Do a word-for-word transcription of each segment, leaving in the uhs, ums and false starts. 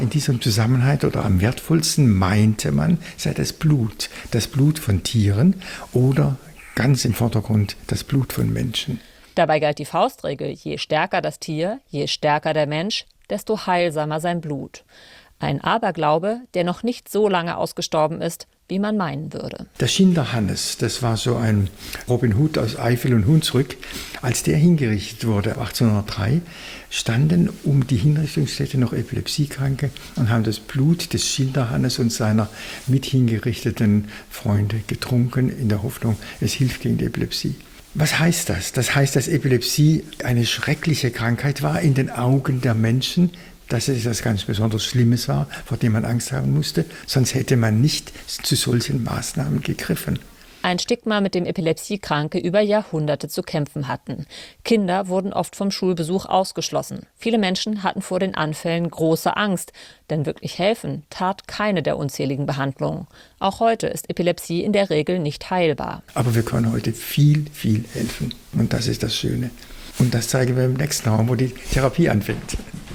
In diesem Zusammenhang oder am wertvollsten meinte man, sei das Blut. Das Blut von Tieren oder ganz im Vordergrund das Blut von Menschen. Dabei galt die Faustregel, je stärker das Tier, je stärker der Mensch, desto heilsamer sein Blut. Ein Aberglaube, der noch nicht so lange ausgestorben ist, wie man meinen würde. Der Schinderhannes, das war so ein Robin Hood aus Eifel und Hunsrück. Als der hingerichtet wurde, achtzehnhundertdrei, standen um die Hinrichtungsstätte noch Epilepsiekranke und haben das Blut des Schinderhannes und seiner mit hingerichteten Freunde getrunken, in der Hoffnung, es hilft gegen die Epilepsie. Was heißt das? Das heißt, dass Epilepsie eine schreckliche Krankheit war in den Augen der Menschen, dass es etwas ganz besonders Schlimmes war, vor dem man Angst haben musste, sonst hätte man nicht zu solchen Maßnahmen gegriffen. Ein Stigma, mit dem Epilepsiekranke über Jahrhunderte zu kämpfen hatten. Kinder wurden oft vom Schulbesuch ausgeschlossen. Viele Menschen hatten vor den Anfällen große Angst, denn wirklich helfen tat keine der unzähligen Behandlungen. Auch heute ist Epilepsie in der Regel nicht heilbar. Aber wir können heute viel, viel helfen. Und das ist das Schöne. Und das zeigen wir im nächsten Raum, wo die Therapie anfängt.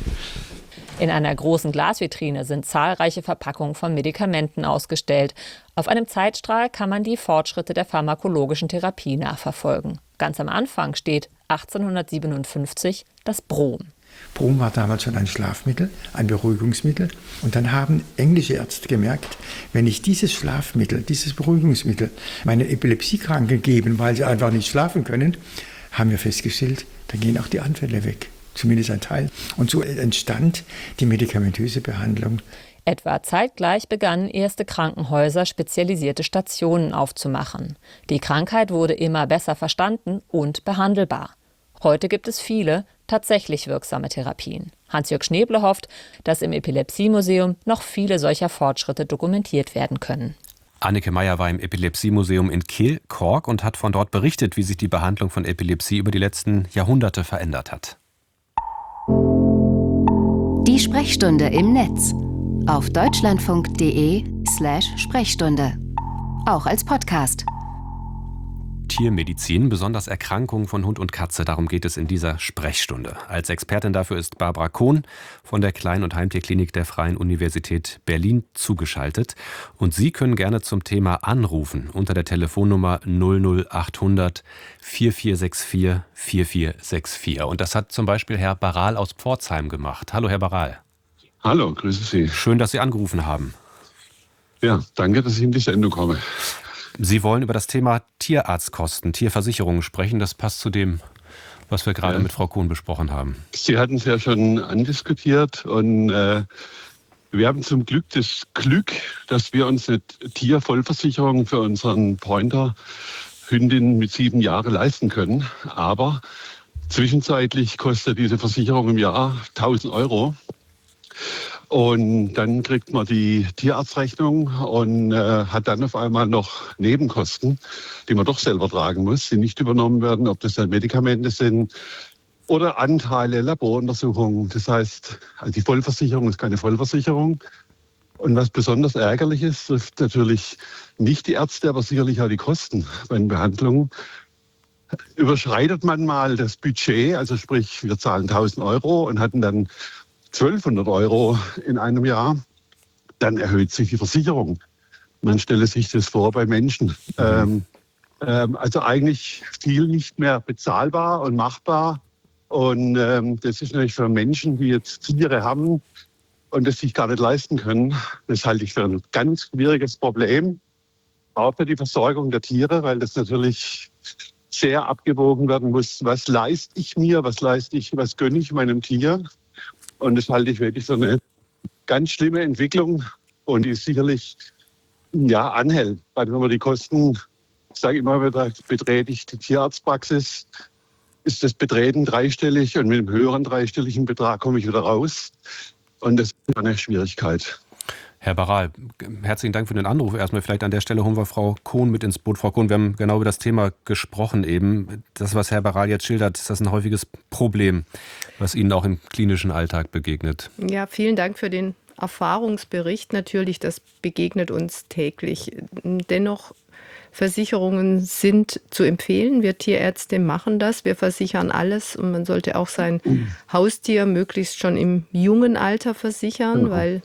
In einer großen Glasvitrine sind zahlreiche Verpackungen von Medikamenten ausgestellt. Auf einem Zeitstrahl kann man die Fortschritte der pharmakologischen Therapie nachverfolgen. Ganz am Anfang steht achtzehnhundertsiebenundfünfzig das Brom. Brom war damals schon ein Schlafmittel, ein Beruhigungsmittel. Und dann haben englische Ärzte gemerkt, wenn ich dieses Schlafmittel, dieses Beruhigungsmittel meinen Epilepsiekranken gebe, weil sie einfach nicht schlafen können, haben wir festgestellt, dann gehen auch die Anfälle weg. Zumindest ein Teil. Und so entstand die medikamentöse Behandlung. Etwa zeitgleich begannen erste Krankenhäuser, spezialisierte Stationen aufzumachen. Die Krankheit wurde immer besser verstanden und behandelbar. Heute gibt es viele tatsächlich wirksame Therapien. Hans-Jörg Schneeble hofft, dass im Epilepsiemuseum noch viele solcher Fortschritte dokumentiert werden können. Anneke Meyer war im Epilepsiemuseum in Kehl, Cork, und hat von dort berichtet, wie sich die Behandlung von Epilepsie über die letzten Jahrhunderte verändert hat. Die Sprechstunde im Netz auf deutschlandfunk.de slash Sprechstunde. Auch als Podcast. Tiermedizin, besonders Erkrankungen von Hund und Katze, darum geht es in dieser Sprechstunde. Als Expertin dafür ist Barbara Kohn von der Klein- und Heimtierklinik der Freien Universität Berlin zugeschaltet. Und Sie können gerne zum Thema anrufen unter der Telefonnummer null null achthundert vierundvierzig sechsundvierzig vierundvierzig. Und das hat zum Beispiel Herr Baral aus Pforzheim gemacht. Hallo, Herr Baral. Hallo, grüße Sie. Schön, dass Sie angerufen haben. Ja, danke, dass ich in die Sendung komme. Sie wollen über das Thema Tierarztkosten, Tierversicherungen sprechen. Das passt zu dem, was wir gerade ja. mit Frau Kohn besprochen haben. Sie hatten es ja schon andiskutiert und äh, wir haben zum Glück das Glück, dass wir uns eine Tiervollversicherung für unseren Pointer Hündin mit sieben Jahren leisten können. Aber zwischenzeitlich kostet diese Versicherung im Jahr tausend Euro. Und dann kriegt man die Tierarztrechnung und äh, hat dann auf einmal noch Nebenkosten, die man doch selber tragen muss, die nicht übernommen werden, ob das dann Medikamente sind oder Anteile, Laboruntersuchungen. Das heißt, also die Vollversicherung ist keine Vollversicherung. Und was besonders ärgerlich ist, trifft natürlich nicht die Ärzte, aber sicherlich auch die Kosten bei den Behandlungen. Überschreitet man mal das Budget, also sprich, wir zahlen tausend Euro und hatten dann zwölfhundert Euro in einem Jahr, dann erhöht sich die Versicherung. Man stelle sich das vor bei Menschen. Mhm. Ähm, ähm, also eigentlich viel nicht mehr bezahlbar und machbar. Und ähm, das ist natürlich für Menschen, die jetzt Tiere haben und das sich gar nicht leisten können, das halte ich für ein ganz schwieriges Problem. Auch für die Versorgung der Tiere, weil das natürlich sehr abgewogen werden muss. Was leiste ich mir, was leiste ich, was gönne ich meinem Tier? Und das halte ich wirklich für eine ganz schlimme Entwicklung und die sicherlich ja, anhält. Weil wenn man die Kosten, ich sage immer wieder, betrete ich die Tierarztpraxis, ist das Betreten dreistellig und mit einem höheren dreistelligen Betrag komme ich wieder raus. Und das ist eine Schwierigkeit. Herr Baral, herzlichen Dank für den Anruf. Erstmal vielleicht an der Stelle holen wir Frau Kohn mit ins Boot. Frau Kohn, wir haben genau über das Thema gesprochen eben. Das, was Herr Baral jetzt schildert, ist das ein häufiges Problem, was Ihnen auch im klinischen Alltag begegnet? Ja, vielen Dank für den Erfahrungsbericht. Natürlich, das begegnet uns täglich. Dennoch, Versicherungen sind zu empfehlen. Wir Tierärzte machen das. Wir versichern alles und man sollte auch sein Haustier möglichst schon im jungen Alter versichern, weil